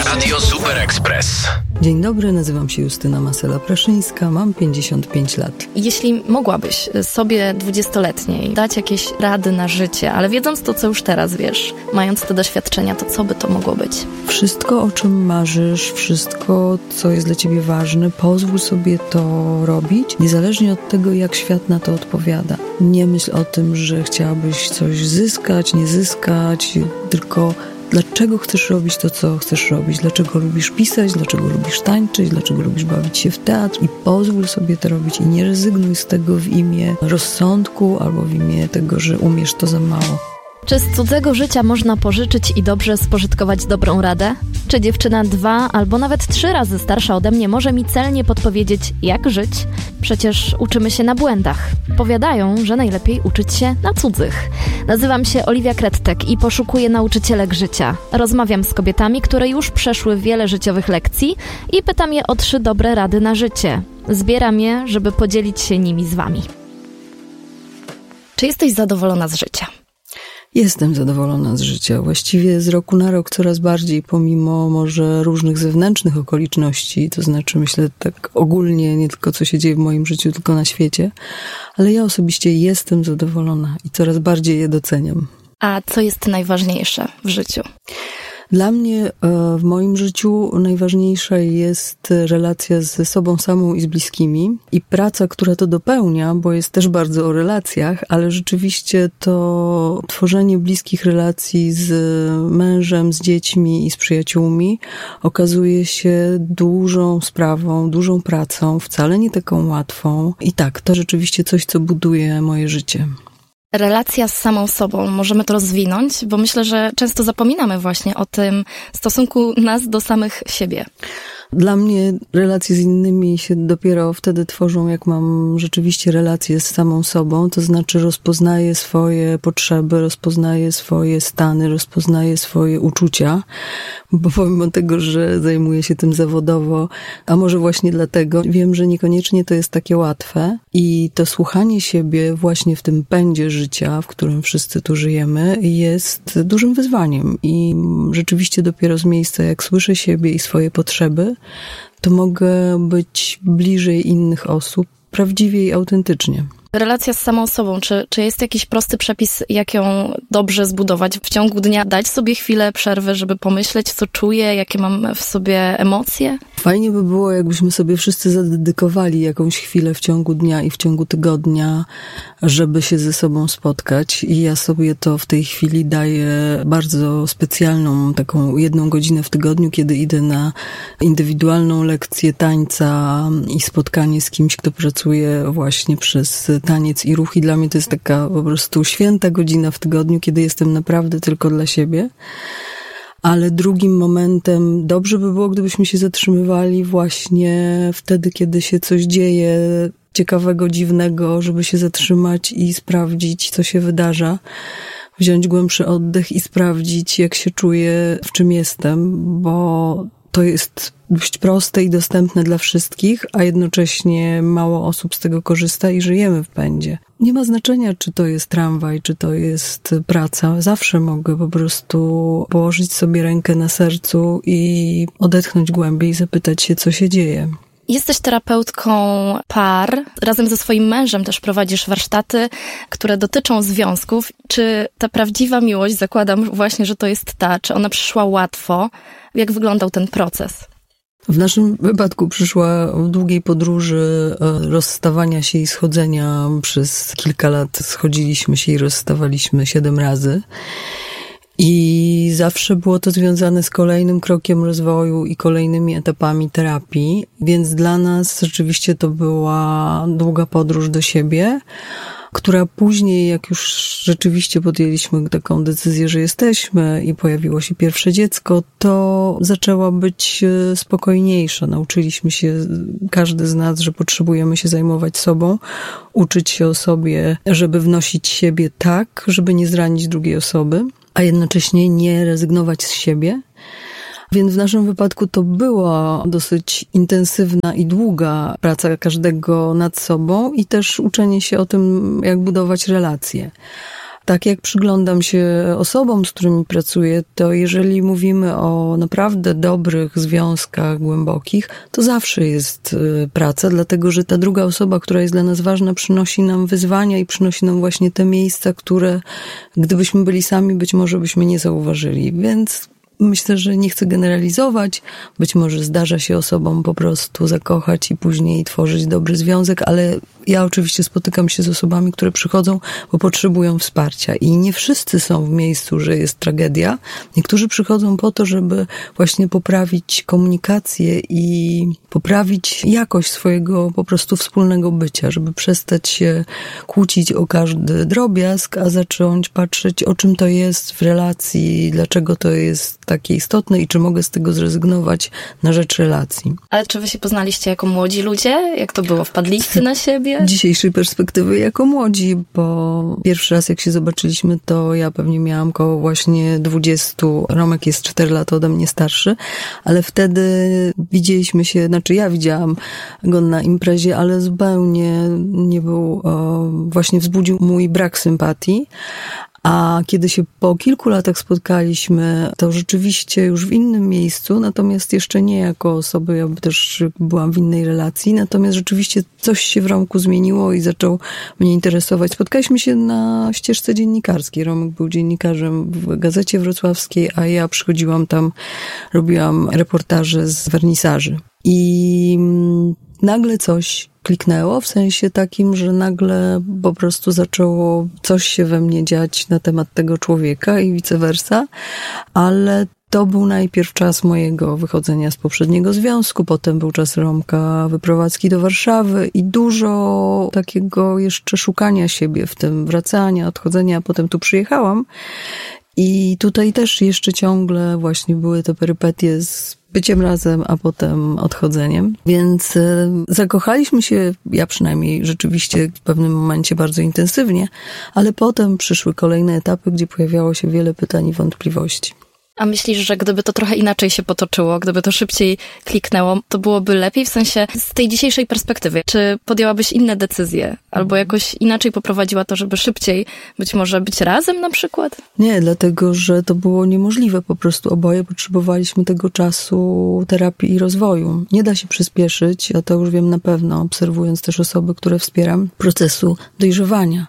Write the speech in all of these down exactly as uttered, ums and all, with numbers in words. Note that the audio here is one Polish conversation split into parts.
Radio Super Express. Dzień dobry, nazywam się Justyna Masela-Praszyńska, mam pięćdziesiąt pięć lat. Jeśli mogłabyś sobie dwudziestoletniej dać jakieś rady na życie, ale wiedząc to, co już teraz wiesz, mając te doświadczenia, to co by to mogło być? Wszystko, o czym marzysz, wszystko, co jest dla ciebie ważne, pozwól sobie to robić, niezależnie od tego, jak świat na to odpowiada. Nie myśl o tym, że chciałabyś coś zyskać, nie zyskać, tylko dlaczego chcesz robić to, co chcesz robić, dlaczego lubisz pisać, dlaczego lubisz tańczyć, dlaczego lubisz bawić się w teatr i pozwól sobie to robić i nie rezygnuj z tego w imię rozsądku albo w imię tego, że umiesz to za mało. Czy z cudzego życia można pożyczyć i dobrze spożytkować dobrą radę? Czy dziewczyna dwa albo nawet trzy razy starsza ode mnie może mi celnie podpowiedzieć, jak żyć? Przecież uczymy się na błędach. Powiadają, że najlepiej uczyć się na cudzych. Nazywam się Oliwia Krettek i poszukuję nauczycielek życia. Rozmawiam z kobietami, które już przeszły wiele życiowych lekcji i pytam je o trzy dobre rady na życie. Zbieram je, żeby podzielić się nimi z wami. Czy jesteś zadowolona z życia? Jestem zadowolona z życia. Właściwie z roku na rok coraz bardziej, pomimo może różnych zewnętrznych okoliczności, to znaczy myślę tak ogólnie, nie tylko co się dzieje w moim życiu, tylko na świecie, ale ja osobiście jestem zadowolona i coraz bardziej je doceniam. A co jest najważniejsze w życiu? Dla mnie w moim życiu najważniejsza jest relacja ze sobą samą i z bliskimi i praca, która to dopełnia, bo jest też bardzo o relacjach, ale rzeczywiście to tworzenie bliskich relacji z mężem, z dziećmi i z przyjaciółmi okazuje się dużą sprawą, dużą pracą, wcale nie taką łatwą. I tak, to rzeczywiście coś, co buduje moje życie. Relacja z samą sobą, możemy to rozwinąć, bo myślę, że często zapominamy właśnie o tym stosunku nas do samych siebie. Dla mnie relacje z innymi się dopiero wtedy tworzą, jak mam rzeczywiście relacje z samą sobą, to znaczy rozpoznaję swoje potrzeby, rozpoznaję swoje stany, rozpoznaję swoje uczucia, bo pomimo tego, że zajmuję się tym zawodowo, a może właśnie dlatego, wiem, że niekoniecznie to jest takie łatwe i to słuchanie siebie właśnie w tym pędzie życia, w którym wszyscy tu żyjemy, jest dużym wyzwaniem i rzeczywiście dopiero z miejsca, jak słyszę siebie i swoje potrzeby, to mogę być bliżej innych osób, prawdziwie i autentycznie. Relacja z samą sobą, czy, czy jest jakiś prosty przepis, jak ją dobrze zbudować? W ciągu dnia dać sobie chwilę przerwy, żeby pomyśleć, co czuję, jakie mam w sobie emocje? Fajnie by było, jakbyśmy sobie wszyscy zadedykowali jakąś chwilę w ciągu dnia i w ciągu tygodnia, żeby się ze sobą spotkać. I ja sobie to w tej chwili daję bardzo specjalną, taką jedną godzinę w tygodniu, kiedy idę na indywidualną lekcję tańca i spotkanie z kimś, kto pracuje właśnie przez taniec i ruch. I dla mnie to jest taka po prostu święta godzina w tygodniu, kiedy jestem naprawdę tylko dla siebie. Ale drugim momentem dobrze by było, gdybyśmy się zatrzymywali właśnie wtedy, kiedy się coś dzieje ciekawego, dziwnego, żeby się zatrzymać i sprawdzić, co się wydarza. Wziąć głębszy oddech i sprawdzić, jak się czuję, w czym jestem, bo to jest dość proste i dostępne dla wszystkich, a jednocześnie mało osób z tego korzysta i żyjemy w pędzie. Nie ma znaczenia, czy to jest tramwaj, czy to jest praca. Zawsze mogę po prostu położyć sobie rękę na sercu i odetchnąć głębiej i zapytać się, co się dzieje. Jesteś terapeutką par. Razem ze swoim mężem też prowadzisz warsztaty, które dotyczą związków. Czy ta prawdziwa miłość, zakładam właśnie, że to jest ta, czy ona przyszła łatwo? Jak wyglądał ten proces? W naszym wypadku przyszła w długiej podróży rozstawania się i schodzenia. Przez kilka lat schodziliśmy się i rozstawaliśmy siedem razy. I zawsze było to związane z kolejnym krokiem rozwoju i kolejnymi etapami terapii, więc dla nas rzeczywiście to była długa podróż do siebie, która później, jak już rzeczywiście podjęliśmy taką decyzję, że jesteśmy i pojawiło się pierwsze dziecko, to zaczęła być spokojniejsza. Nauczyliśmy się, każdy z nas, że potrzebujemy się zajmować sobą, uczyć się o sobie, żeby wnosić siebie tak, żeby nie zranić drugiej osoby, a jednocześnie nie rezygnować z siebie. Więc w naszym wypadku to była dosyć intensywna i długa praca każdego nad sobą i też uczenie się o tym, jak budować relacje. tak jak przyglądam się osobom, z którymi pracuję, to jeżeli mówimy o naprawdę dobrych związkach głębokich, to zawsze jest praca, dlatego że ta druga osoba, która jest dla nas ważna, przynosi nam wyzwania i przynosi nam właśnie te miejsca, które gdybyśmy byli sami, być może byśmy nie zauważyli. Więc myślę, że nie chcę generalizować. Być może zdarza się osobom po prostu zakochać i później tworzyć dobry związek, ale ja oczywiście spotykam się z osobami, które przychodzą, bo potrzebują wsparcia. I nie wszyscy są w miejscu, że jest tragedia. Niektórzy przychodzą po to, żeby właśnie poprawić komunikację i poprawić jakość swojego po prostu wspólnego bycia, żeby przestać się kłócić o każdy drobiazg, a zacząć patrzeć, o czym to jest w relacji, dlaczego to jest takie istotne i czy mogę z tego zrezygnować na rzecz relacji. Ale czy wy się poznaliście jako młodzi ludzie? Jak to było? Wpadliście na siebie? Dzisiejszej perspektywy jako młodzi, bo pierwszy raz jak się zobaczyliśmy, to ja pewnie miałam koło właśnie dwudziestu. Romek jest cztery lata ode mnie starszy, ale wtedy widzieliśmy się, znaczy ja widziałam go na imprezie, ale zupełnie nie był, o, właśnie wzbudził mój brak sympatii. A kiedy się po kilku latach spotkaliśmy, to rzeczywiście już w innym miejscu, natomiast jeszcze nie jako osoby, ja też byłam w innej relacji, natomiast rzeczywiście coś się w Romku zmieniło i zaczął mnie interesować. Spotkaliśmy się na ścieżce dziennikarskiej. Romek był dziennikarzem w Gazecie Wrocławskiej, a ja przychodziłam tam, robiłam reportaże z wernisaży. I nagle coś kliknęło, w sensie takim, że nagle po prostu zaczęło coś się we mnie dziać na temat tego człowieka i vice versa, ale to był najpierw czas mojego wychodzenia z poprzedniego związku, potem był czas Romka wyprowadzki do Warszawy i dużo takiego jeszcze szukania siebie w tym, wracania, odchodzenia, a potem tu przyjechałam. I tutaj też jeszcze ciągle właśnie były te perypetie z byciem razem, a potem odchodzeniem. Więc zakochaliśmy się, ja przynajmniej rzeczywiście w pewnym momencie bardzo intensywnie, ale potem przyszły kolejne etapy, gdzie pojawiało się wiele pytań i wątpliwości. A myślisz, że gdyby to trochę inaczej się potoczyło, gdyby to szybciej kliknęło, to byłoby lepiej? W sensie z tej dzisiejszej perspektywy. Czy podjęłabyś inne decyzje? Albo jakoś inaczej poprowadziła to, żeby szybciej być może być razem na przykład? Nie, dlatego, że to było niemożliwe. Po prostu oboje potrzebowaliśmy tego czasu terapii i rozwoju. Nie da się przyspieszyć, a to już wiem na pewno, obserwując też osoby, które wspieram, procesu dojrzewania.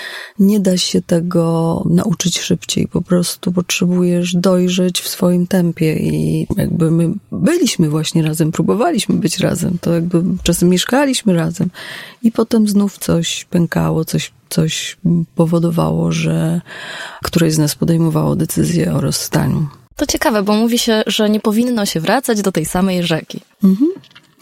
Nie da się tego nauczyć szybciej. Po prostu potrzebujesz dojrzeć w swoim tempie i jakby my byliśmy właśnie razem, próbowaliśmy być razem, to jakby czasem mieszkaliśmy razem i potem znów coś pękało, coś, coś powodowało, że któreś z nas podejmowało decyzję o rozstaniu. To ciekawe, bo mówi się, że nie powinno się wracać do tej samej rzeki. Mhm.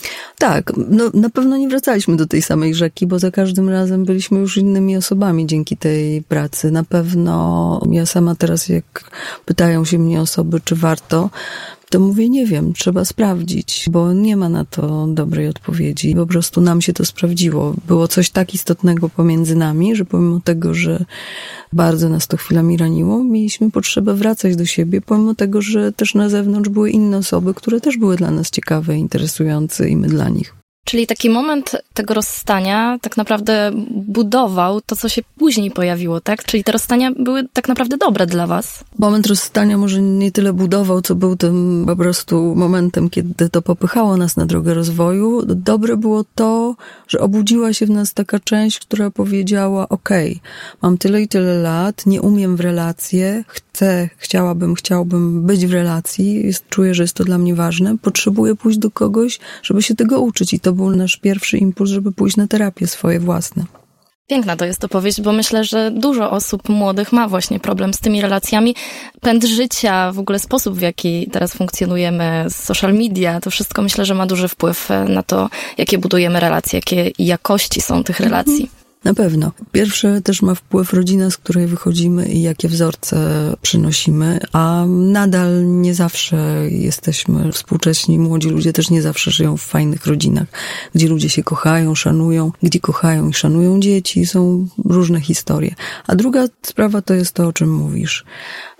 Tak, no na pewno nie wracaliśmy do tej samej rzeki, bo za każdym razem byliśmy już innymi osobami dzięki tej pracy. Na pewno ja sama teraz, jak pytają się mnie osoby, czy warto, to mówię, nie wiem, trzeba sprawdzić, bo nie ma na to dobrej odpowiedzi. Po prostu nam się to sprawdziło. Było coś tak istotnego pomiędzy nami, że pomimo tego, że bardzo nas to chwilami raniło, mieliśmy potrzebę wracać do siebie, pomimo tego, że też na zewnątrz były inne osoby, które też były dla nas ciekawe, interesujące i my dla nich. Czyli taki moment tego rozstania tak naprawdę budował to, co się później pojawiło, tak? Czyli te rozstania były tak naprawdę dobre dla was? Moment rozstania może nie tyle budował, co był tym po prostu momentem, kiedy to popychało nas na drogę rozwoju. Dobre było to, że obudziła się w nas taka część, która powiedziała, okej, okay, mam tyle i tyle lat, nie umiem w relacje, chcę, chciałabym, chciałbym być w relacji, jest, czuję, że jest to dla mnie ważne, potrzebuję pójść do kogoś, żeby się tego uczyć i to był nasz pierwszy impuls, żeby pójść na terapię swoje własne. Piękna to jest opowieść, bo myślę, że dużo osób młodych ma właśnie problem z tymi relacjami. Pęd życia, w ogóle sposób, w jaki teraz funkcjonujemy, social media, to wszystko myślę, że ma duży wpływ na to, jakie budujemy relacje, jakie jakości są tych relacji. Na pewno. Pierwsze też ma wpływ rodzina, z której wychodzimy i jakie wzorce przynosimy, a nadal nie zawsze jesteśmy współcześni, młodzi ludzie też nie zawsze żyją w fajnych rodzinach, gdzie ludzie się kochają, szanują, gdzie kochają i szanują dzieci, są różne historie. A druga sprawa to jest to, o czym mówisz.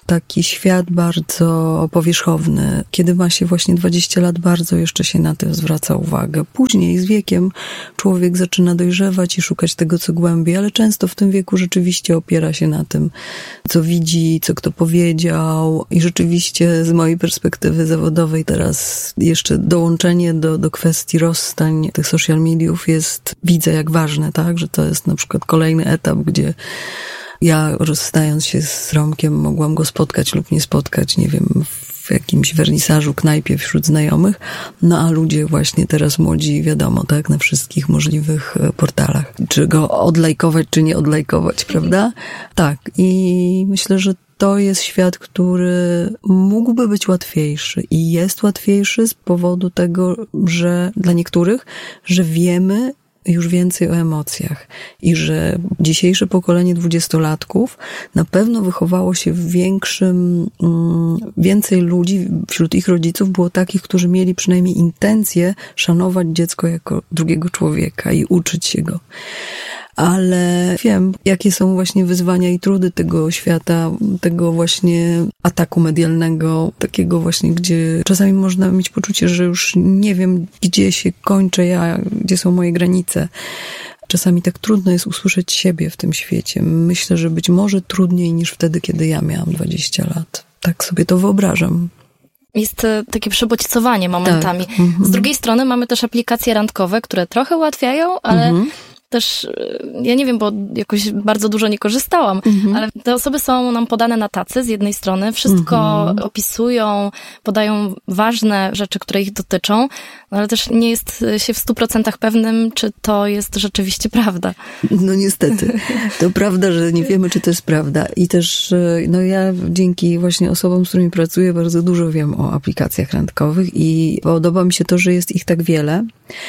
taki świat bardzo powierzchowny. Kiedy ma się właśnie dwadzieścia lat, bardzo jeszcze się na to zwraca uwagę. Później z wiekiem człowiek zaczyna dojrzewać i szukać tego, co głębiej, ale często w tym wieku rzeczywiście opiera się na tym, co widzi, co kto powiedział i rzeczywiście z mojej perspektywy zawodowej teraz jeszcze dołączenie do, do kwestii rozstań tych social mediów jest, widzę jak ważne, tak, że to jest na przykład kolejny etap, gdzie ja rozstając się z Romkiem mogłam go spotkać lub nie spotkać, nie wiem, w jakimś wernisażu, knajpie wśród znajomych, no a ludzie właśnie teraz młodzi, wiadomo, tak, na wszystkich możliwych portalach. Czy go odlajkować, czy nie odlajkować, prawda? Tak. I myślę, że to jest świat, który mógłby być łatwiejszy i jest łatwiejszy z powodu tego, że dla niektórych, że wiemy już więcej o emocjach i że dzisiejsze pokolenie dwudziestolatków na pewno wychowało się w większym, więcej ludzi wśród ich rodziców było takich, którzy mieli przynajmniej intencję szanować dziecko jako drugiego człowieka i uczyć się go. Ale wiem, jakie są właśnie wyzwania i trudy tego świata, tego właśnie ataku medialnego, takiego właśnie, gdzie czasami można mieć poczucie, że już nie wiem, gdzie się kończę ja, gdzie są moje granice. Czasami tak trudno jest usłyszeć siebie w tym świecie. Myślę, że być może trudniej niż wtedy, kiedy ja miałam dwadzieścia lat. Tak sobie to wyobrażam. Jest takie przebodźcowanie momentami. Tak. Mhm. Z drugiej strony mamy też aplikacje randkowe, które trochę ułatwiają, ale mhm. też, ja nie wiem, bo jakoś bardzo dużo nie korzystałam, mhm. ale te osoby są nam podane na tacy z jednej strony, wszystko mhm. opisują, podają ważne rzeczy, które ich dotyczą, no ale też nie jest się w stu procentach pewnym, czy to jest rzeczywiście prawda. No niestety. To prawda, że nie wiemy, czy to jest prawda. I też, no ja dzięki właśnie osobom, z którymi pracuję, bardzo dużo wiem o aplikacjach randkowych i podoba mi się to, że jest ich tak wiele.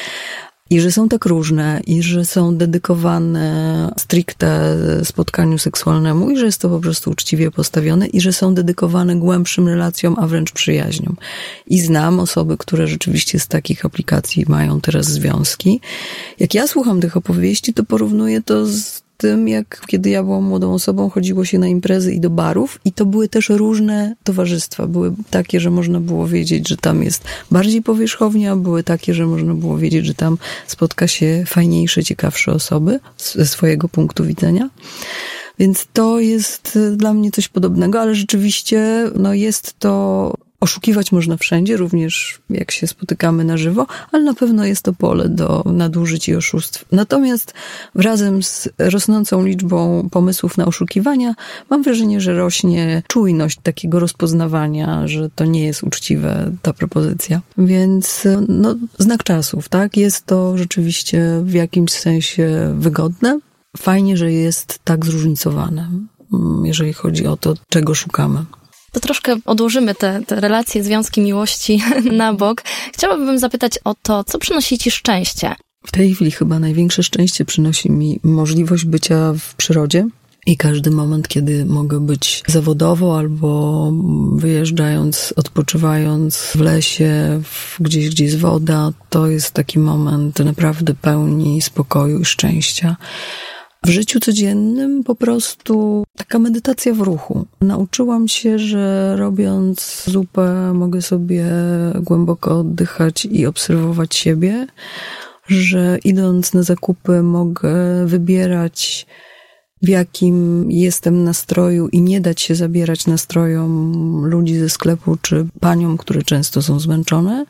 I że są tak różne, i że są dedykowane stricte spotkaniu seksualnemu, i że jest to po prostu uczciwie postawione, i że są dedykowane głębszym relacjom, a wręcz przyjaźniom. I znam osoby, które rzeczywiście z takich aplikacji mają teraz związki. Jak ja słucham tych opowieści, to porównuję to z tym, jak kiedy ja byłam młodą osobą, chodziło się na imprezy i do barów i to były też różne towarzystwa. Były takie, że można było wiedzieć, że tam jest bardziej powierzchownia, były takie, że można było wiedzieć, że tam spotka się fajniejsze, ciekawsze osoby ze swojego punktu widzenia. Więc to jest dla mnie coś podobnego, ale rzeczywiście no jest to... Oszukiwać można wszędzie, również jak się spotykamy na żywo, ale na pewno jest to pole do nadużyć i oszustw. Natomiast razem z rosnącą liczbą pomysłów na oszukiwania, mam wrażenie, że rośnie czujność takiego rozpoznawania, że to nie jest uczciwe, ta propozycja. Więc no, znak czasów, tak? Jest to rzeczywiście w jakimś sensie wygodne. Fajnie, że jest tak zróżnicowane, jeżeli chodzi o to, czego szukamy. To troszkę odłożymy te, te relacje, związki, miłości na bok. Chciałabym zapytać o to, co przynosi ci szczęście? W tej chwili chyba największe szczęście przynosi mi możliwość bycia w przyrodzie i każdy moment, kiedy mogę być zawodowo albo wyjeżdżając, odpoczywając w lesie, w, gdzieś, gdzie jest woda, to jest taki moment naprawdę pełni spokoju i szczęścia. W życiu codziennym po prostu taka medytacja w ruchu. Nauczyłam się, że robiąc zupę mogę sobie głęboko oddychać i obserwować siebie, że idąc na zakupy mogę wybierać, w jakim jestem nastroju i nie dać się zabierać nastrojom ludzi ze sklepu czy paniom, które często są zmęczone.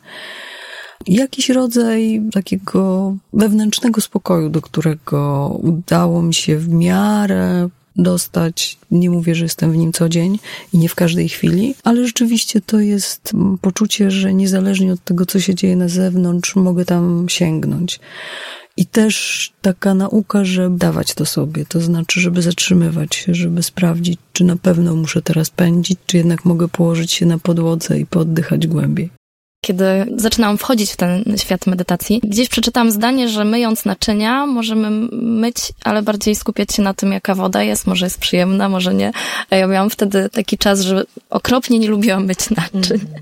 Jakiś rodzaj takiego wewnętrznego spokoju, do którego udało mi się w miarę dostać. Nie mówię, że jestem w nim co dzień i nie w każdej chwili, ale rzeczywiście to jest poczucie, że niezależnie od tego, co się dzieje na zewnątrz, mogę tam sięgnąć. I też taka nauka, żeby dawać to sobie, to znaczy, żeby zatrzymywać się, żeby sprawdzić, czy na pewno muszę teraz pędzić, czy jednak mogę położyć się na podłodze i pooddychać głębiej. Kiedy zaczynałam wchodzić w ten świat medytacji, gdzieś przeczytałam zdanie, że myjąc naczynia możemy myć, ale bardziej skupiać się na tym, jaka woda jest, może jest przyjemna, może nie. A ja miałam wtedy taki czas, że okropnie nie lubiłam myć naczyń.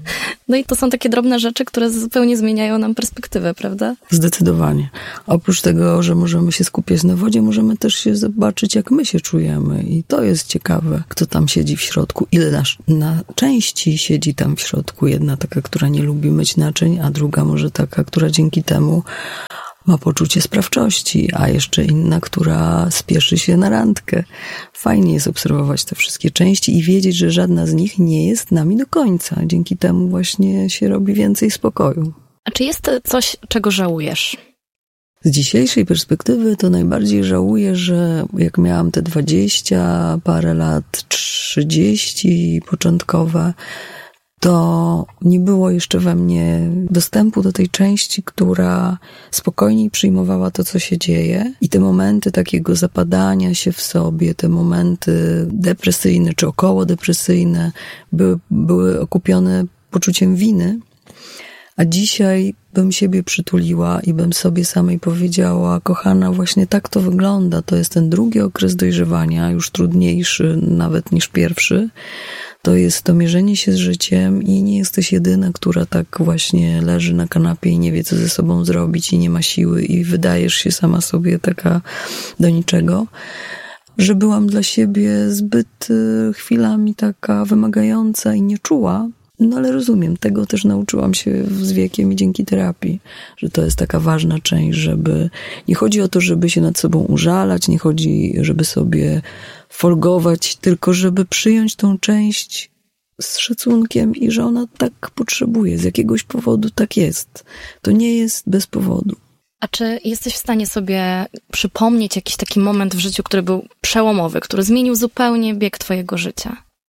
No i to są takie drobne rzeczy, które zupełnie zmieniają nam perspektywę, prawda? Zdecydowanie. Oprócz tego, że możemy się skupiać na wodzie, możemy też się zobaczyć, jak my się czujemy. I to jest ciekawe, kto tam siedzi w środku. Ile na, na części siedzi tam w środku. Jedna taka, która nie lubi myć naczyń, a druga może taka, która dzięki temu ma poczucie sprawczości, a jeszcze inna, która spieszy się na randkę. Fajnie jest obserwować te wszystkie części i wiedzieć, że żadna z nich nie jest nami do końca. Dzięki temu właśnie się robi więcej spokoju. A czy jest coś, czego żałujesz? Z dzisiejszej perspektywy to najbardziej żałuję, że jak miałam te dwadzieścia parę lat, trzydzieści początkowe, to nie było jeszcze we mnie dostępu do tej części, która spokojniej przyjmowała to, co się dzieje. I te momenty takiego zapadania się w sobie, te momenty depresyjne czy około depresyjne były, były okupione poczuciem winy. A dzisiaj bym siebie przytuliła i bym sobie samej powiedziała: kochana, właśnie tak to wygląda. To jest ten drugi okres dojrzewania, już trudniejszy nawet niż pierwszy. To jest to mierzenie się z życiem i nie jesteś jedyna, która tak właśnie leży na kanapie i nie wie, co ze sobą zrobić i nie ma siły i wydajesz się sama sobie taka do niczego. Że byłam dla siebie zbyt chwilami taka wymagająca i nieczuła. No ale rozumiem, tego też nauczyłam się z wiekiem i dzięki terapii, że to jest taka ważna część, żeby nie chodzi o to, żeby się nad sobą użalać, nie chodzi, żeby sobie folgować, tylko żeby przyjąć tą część z szacunkiem i że ona tak potrzebuje, z jakiegoś powodu tak jest. To nie jest bez powodu. A czy jesteś w stanie sobie przypomnieć jakiś taki moment w życiu, który był przełomowy, który zmienił zupełnie bieg twojego życia?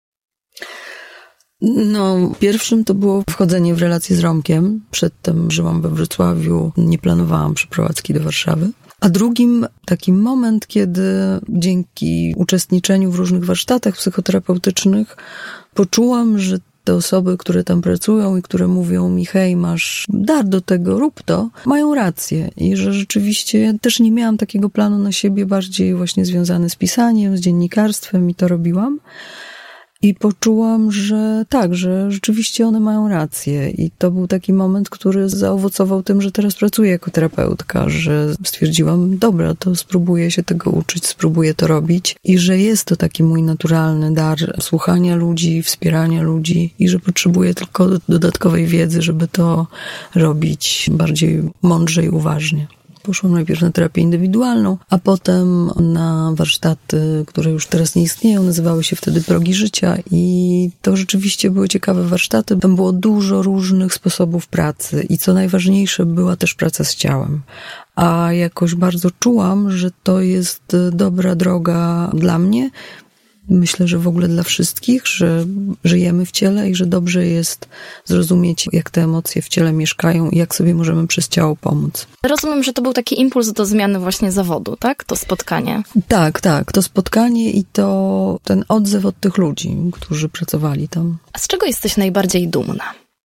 No, pierwszym to było wchodzenie w relację z Romkiem. Przedtem żyłam we Wrocławiu, nie planowałam przeprowadzki do Warszawy. A drugim taki moment, kiedy dzięki uczestniczeniu w różnych warsztatach psychoterapeutycznych poczułam, że te osoby, które tam pracują i które mówią mi: hej, masz dar do tego, rób to, mają rację. I że rzeczywiście ja też nie miałam takiego planu na siebie, bardziej właśnie związany z pisaniem, z dziennikarstwem i to robiłam. I poczułam, że tak, że rzeczywiście one mają rację. I to był taki moment, który zaowocował tym, że teraz pracuję jako terapeutka, że stwierdziłam: dobra, to spróbuję się tego uczyć, spróbuję to robić. I że jest to taki mój naturalny dar słuchania ludzi, wspierania ludzi i że potrzebuję tylko dodatkowej wiedzy, żeby to robić bardziej mądrze i uważnie. Poszłam najpierw na terapię indywidualną, a potem na warsztaty, które już teraz nie istnieją, nazywały się wtedy Progi Życia i to rzeczywiście były ciekawe warsztaty. Tam było dużo różnych sposobów pracy i co najważniejsze, była też praca z ciałem. A jakoś bardzo czułam, że to jest dobra droga dla mnie. Myślę, że w ogóle dla wszystkich, że żyjemy w ciele i że dobrze jest zrozumieć, jak te emocje w ciele mieszkają i jak sobie możemy przez ciało pomóc. Rozumiem, że to był taki impuls do zmiany właśnie zawodu, tak? To spotkanie. Tak, tak. To spotkanie i to ten odzew od tych ludzi, którzy pracowali tam. A z czego jesteś najbardziej dumna?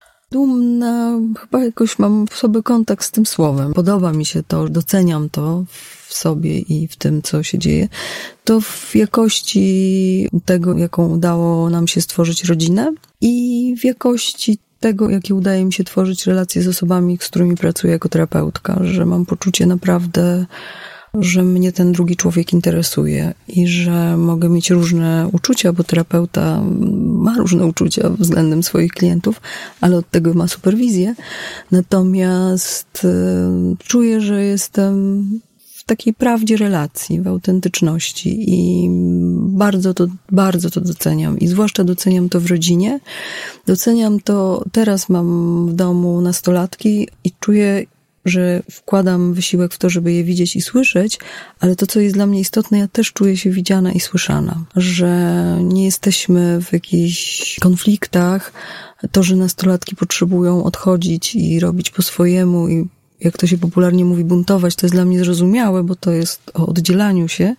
Dumna, chyba jakoś mam w sobie kontakt z tym słowem. Podoba mi się to, doceniam to w sobie i w tym, co się dzieje. To w jakości tego, jaką udało nam się stworzyć rodzinę i w jakości tego, jakie udaje mi się tworzyć relacje z osobami, z którymi pracuję jako terapeutka, że mam poczucie naprawdę, że mnie ten drugi człowiek interesuje i że mogę mieć różne uczucia, bo terapeuta ma różne uczucia względem swoich klientów, ale od tego ma superwizję. Natomiast czuję, że jestem w takiej prawdzie relacji, w autentyczności i bardzo to, bardzo to doceniam i zwłaszcza doceniam to w rodzinie. Doceniam to, teraz mam w domu nastolatki i czuję, że wkładam wysiłek w to, żeby je widzieć i słyszeć, ale to, co jest dla mnie istotne, ja też czuję się widziana i słyszana, że nie jesteśmy w jakichś konfliktach. To, że nastolatki potrzebują odchodzić i robić po swojemu i, jak to się popularnie mówi, buntować, to jest dla mnie zrozumiałe, bo to jest o oddzielaniu się,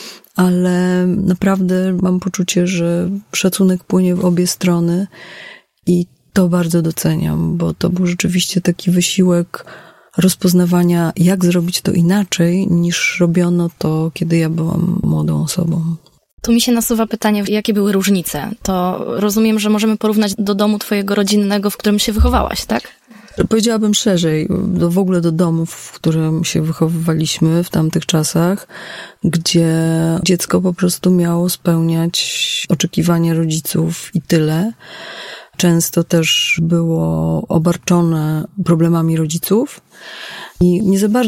ale naprawdę mam poczucie, że szacunek płynie w obie strony i to bardzo doceniam, bo to był rzeczywiście taki wysiłek rozpoznawania, jak zrobić to inaczej, niż robiono to, kiedy ja byłam młodą osobą. Tu mi się nasuwa pytanie, jakie były różnice? To rozumiem, że możemy porównać do domu twojego rodzinnego, w którym się wychowałaś, tak? Powiedziałabym szerzej, do, w ogóle do domu, w którym się wychowywaliśmy w tamtych czasach, gdzie dziecko po prostu miało spełniać oczekiwania rodziców i tyle. Często też było obarczone problemami rodziców i nie za bardzo